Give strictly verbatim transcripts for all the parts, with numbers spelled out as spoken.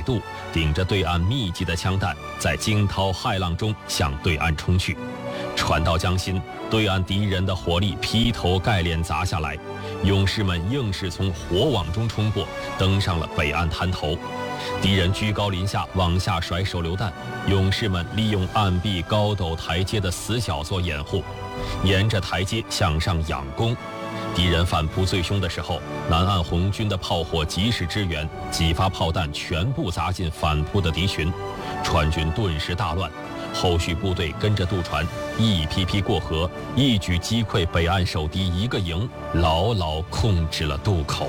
渡，顶着对岸密集的枪弹，在惊涛骇浪中向对岸冲去。船到江心，对岸敌人的火力劈头盖脸砸下来，勇士们硬是从火网中冲过，登上了北岸滩头。敌人居高临下往下甩手榴弹，勇士们利用岸壁高陡台阶的死角做掩护，沿着台阶向上仰攻。敌人反扑最凶的时候，南岸红军的炮火及时支援，几发炮弹全部砸进反扑的敌群，川军顿时大乱。后续部队跟着渡船一批批过河，一举击溃北岸守敌一个营，牢牢控制了渡口。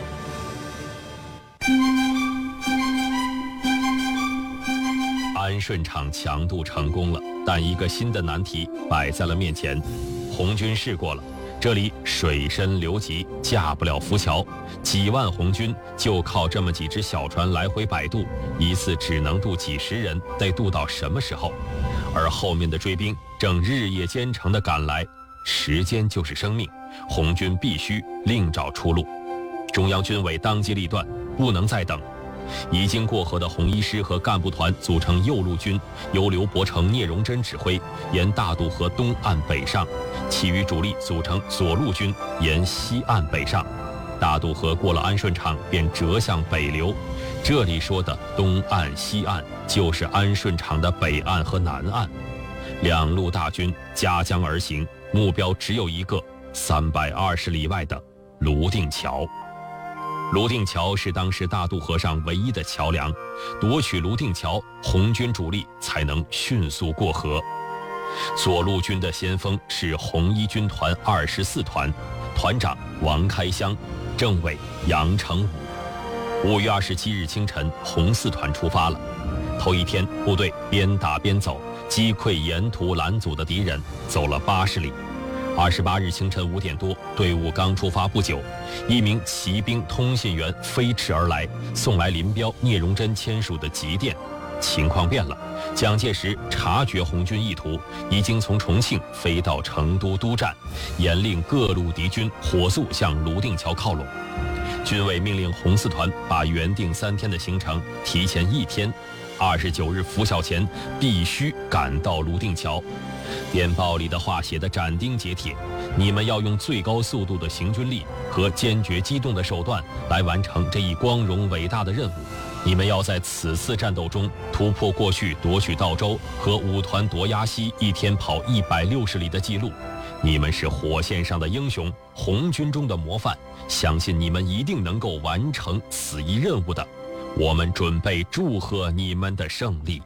安顺场强渡成功了，但一个新的难题摆在了面前。红军试过了，这里水深流急，架不了浮桥，几万红军就靠这么几只小船来回摆渡，一次只能渡几十人，得渡到什么时候？而后面的追兵正日夜兼程地赶来，时间就是生命，红军必须另找出路。中央军委当机立断，不能再等。已经过河的红一师和干部团组成右路军，由刘伯承、聂荣臻指挥，沿大渡河东岸北上；其余主力组成左路军，沿西岸北上。大渡河过了安顺场，便折向北流。这里说的东岸、西岸，就是安顺场的北岸和南岸。两路大军夹江而行，目标只有一个，三百二十里外的泸定桥。泸定桥是当时大渡河上唯一的桥梁，夺取泸定桥，红军主力才能迅速过河。左路军的先锋是红一军团二十四团，团长王开湘，政委杨成武。五月二十七日清晨，红四团出发了。头一天，部队边打边走，击溃沿途拦阻的敌人，走了八十里。二十八日清晨五点多，队伍刚出发不久，一名骑兵通信员飞驰而来，送来林彪、聂荣臻签署的急电。情况变了，蒋介石察觉红军意图，已经从重庆飞到成都督战，严令各路敌军火速向泸定桥靠拢。军委命令红四团把原定三天的行程提前一天，二十九日拂晓前必须赶到泸定桥。电报里的话写得斩钉截铁，你们要用最高速度的行军力和坚决机动的手段来完成这一光荣伟大的任务。你们要在此次战斗中突破过去夺取道州和五团夺鸭溪一天跑一百六十里的记录。你们是火线上的英雄，红军中的模范，相信你们一定能够完成此一任务的。我们准备祝贺你们的胜利。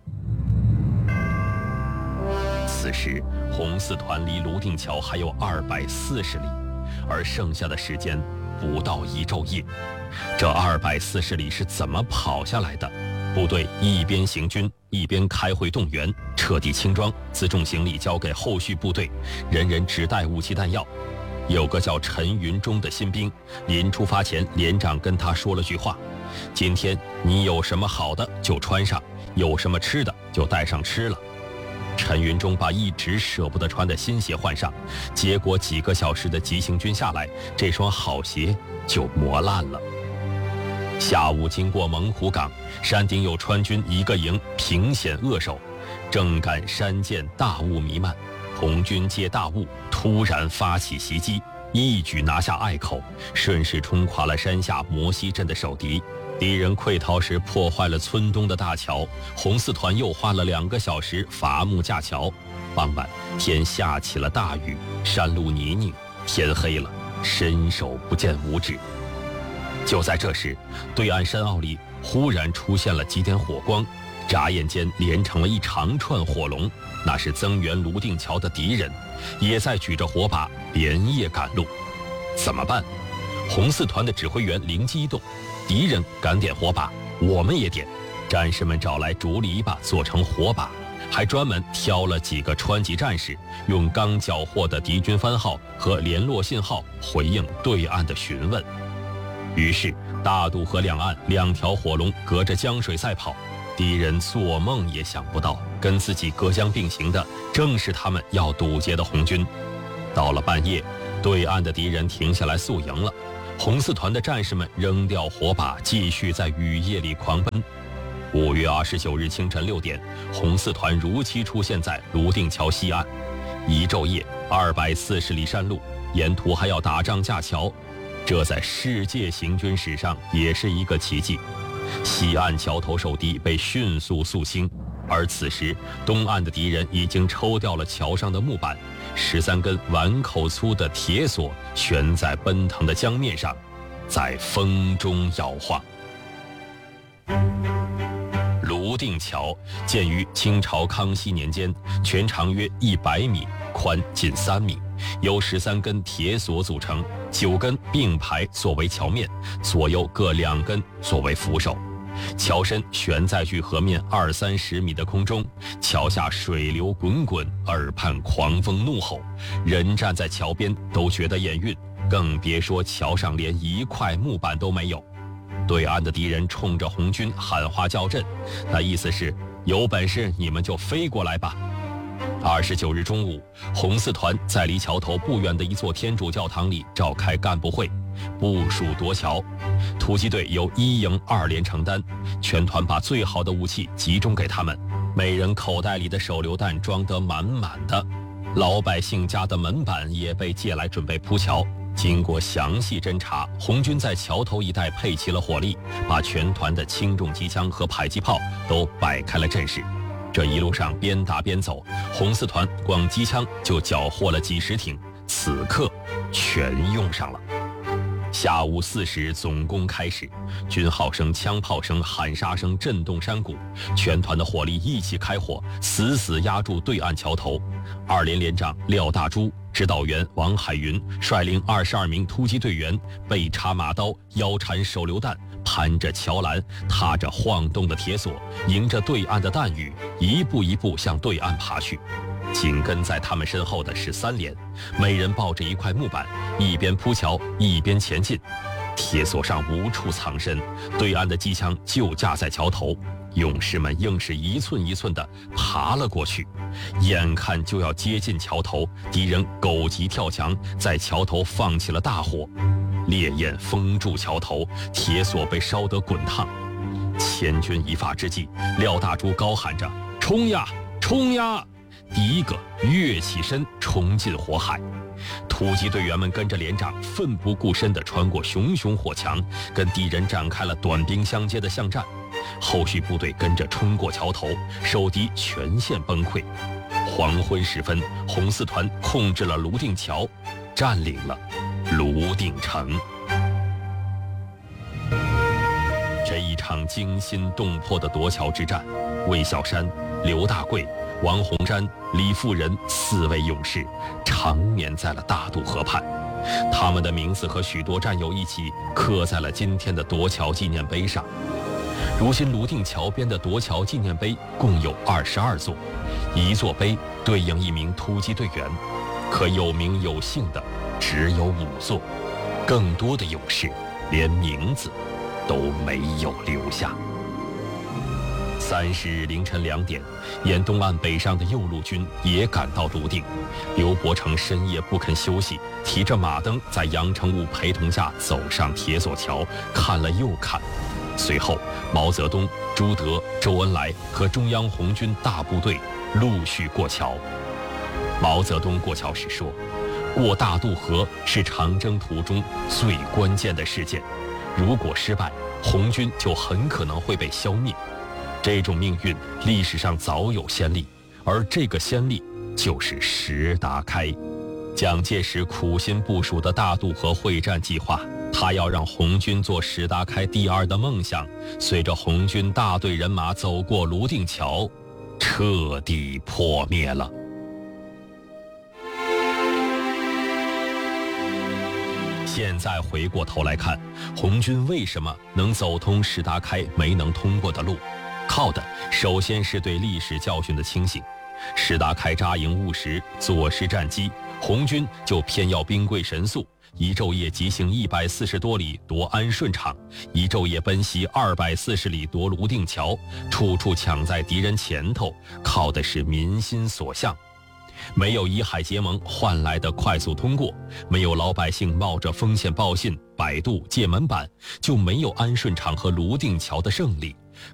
此时，红四团离泸定桥还有二百四十里，而剩下的时间不到一昼夜。这二百四十里是怎么跑下来的？部队一边行军，一边开会动员，彻底轻装，辎重行李交给后续部队，人人只带武器弹药。有个叫陈云忠的新兵，临出发前，连长跟他说了句话：今天你有什么好的就穿上，有什么吃的就带上吃了。陈云忠把一直舍不得穿的新鞋换上，结果几个小时的急行军下来，这双好鞋就磨烂了。下午经过猛虎岗，山顶有川军一个营凭险扼守，正赶山涧大雾弥漫，红军借大雾突然发起袭击，一举拿下隘口，顺势冲垮了山下摩西镇的守敌。敌人溃逃时破坏了村东的大桥，红四团又花了两个小时伐木架桥。傍晚，天下起了大雨，山路泥泞，天黑了，伸手不见五指。就在这时，对岸山坳里忽然出现了几点火光，眨眼间连成了一长串火龙，那是增援泸定桥的敌人，也在举着火把连夜赶路。怎么办？红四团的指挥员灵机一动，敌人敢点火把，我们也点。战士们找来竹篱笆做成火把，还专门挑了几个川籍战士，用刚缴获的敌军番号和联络信号回应对岸的询问。于是大渡河两岸两条火龙隔着江水赛跑，敌人做梦也想不到，跟自己隔江并行的正是他们要堵截的红军。到了半夜，对岸的敌人停下来宿营了， 红四团的战士们扔掉火把，继续在雨夜里狂奔。五月二十九日清晨六点，红四团如期出现在泸定桥西岸。一昼夜，二百四十里山路，沿途还要打仗架桥，这在世界行军史上也是一个奇迹。西岸桥头受敌被迅速肃清，而此时东岸的敌人已经抽掉了桥上的木板，十三根碗口粗的铁索悬在奔腾的江面上，在风中摇晃。泸定桥建于清朝康熙年间，全长约一百米，宽近三米，由十三根铁索组成，九根并排作为桥面，左右各两根作为扶手。桥身悬在距河面二三十米的空中，桥下水流滚滚，耳畔狂风怒吼，人站在桥边都觉得眼晕，更别说桥上连一块木板都没有。对岸的敌人冲着红军喊话叫阵，那意思是有本事你们就飞过来吧。二十九日中午，红四团在离桥头不远的一座天主教堂里召开干部会，部署夺桥。突击队由一营二连承担，全团把最好的武器集中给他们，每人口袋里的手榴弹装得满满的。老百姓家的门板也被借来准备铺桥。经过详细侦查，红军在桥头一带配齐了火力，把全团的轻重机枪和迫击炮都摆开了阵势。这一路上边打边走，红四团光机枪就缴获了几十挺，此刻全用上了。下午四时总攻开始，军号声、枪炮声、喊杀声震动山谷，全团的火力一起开火，死死压住对岸桥头。二连连长廖大珠、指导员王海云率领二十二名突击队员，背插马刀，腰缠手榴弹，攀着桥栏，踏着晃动的铁索，迎着对岸的弹雨，一步一步向对岸爬去。紧跟在他们身后的是三连，每人抱着一块木板，一边铺桥一边前进。铁索上无处藏身，对岸的机枪就架在桥头，勇士们硬是一寸一寸地爬了过去。眼看就要接近桥头，敌人狗急跳墙，在桥头放起了大火，烈焰封住桥头，铁索被烧得滚烫。千钧一发之际，廖大珠高喊着：“冲呀，冲呀！”第一个跃起身冲进火海，突击队员们跟着连长奋不顾身地穿过熊熊火墙，跟敌人展开了短兵相接的巷战。后续部队跟着冲过桥头，守敌全线崩溃。黄昏时分，红四团控制了泸定桥，占领了泸定城。这一场惊心动魄的夺桥之战，魏小山、刘大贵、王洪山、李富仁四位勇士长眠在了大渡河畔，他们的名字和许多战友一起刻在了今天的夺桥纪念碑上。如今泸定桥边的夺桥纪念碑共有二十二座，一座碑对应一名突击队员，可有名有姓的只有五座，更多的勇士连名字都没有留下。三十日凌晨两点，沿东岸北上的右路军也赶到泸定。刘伯承深夜不肯休息，提着马灯在杨成武陪同下走上铁索桥，看了又看。随后，毛泽东、朱德、周恩来和中央红军大部队陆续过桥。毛泽东过桥时说：“过大渡河是长征途中最关键的事件，如果失败，红军就很可能会被消灭。这种命运历史上早有先例，而这个先例就是石达开。蒋介石苦心部署的大渡河会战计划，他要让红军做石达开第二的梦想，随着红军大队人马走过泸定桥，彻底破灭了。现在回过头来看，红军为什么能走通石达开没能通过的路，靠的首先是对历史教训的清醒。石达开扎营务实，坐实战机，红军就偏要兵贵神速，一昼夜急行一百四十多里夺安顺场，一昼夜奔袭二百四十里夺泸定桥，处处抢在敌人前头，靠的是民心所向。 没有以海结盟换来的快速通过，没有老百姓冒着风险报信、百度、界门板，就没有安顺场和泸定桥的胜利。